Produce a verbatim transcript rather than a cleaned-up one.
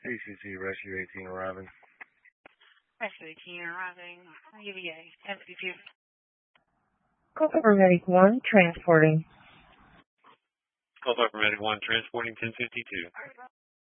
A C C Rescue eighteen arriving. Rescue eighteen arriving. U V A, M C two. Call Paramedic one, transporting. Call Paramedic one, transporting ten fifty-two.